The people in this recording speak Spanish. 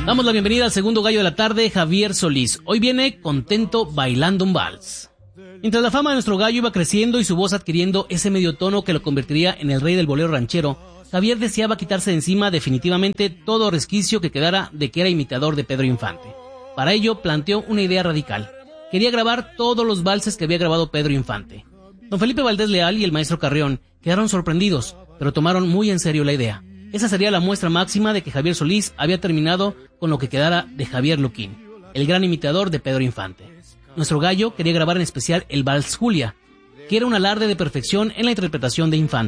Damos la bienvenida al segundo gallo de la tarde, Javier Solís. Hoy viene contento bailando un vals. Mientras la fama de nuestro gallo iba creciendo y su voz adquiriendo ese medio tono que lo convertiría en el rey del bolero ranchero, Javier deseaba quitarse de encima definitivamente todo resquicio que quedara de que era imitador de Pedro Infante. Para ello planteó una idea radical. Quería grabar todos los valses que había grabado Pedro Infante. Don Felipe Valdés Leal y el maestro Carrión quedaron sorprendidos, pero tomaron muy en serio la idea. Esa sería la muestra máxima de que Javier Solís había terminado con lo que quedara de Javier Luquín, el gran imitador de Pedro Infante. Nuestro gallo quería grabar en especial el Vals Julia, que era un alarde de perfección en la interpretación de Infante.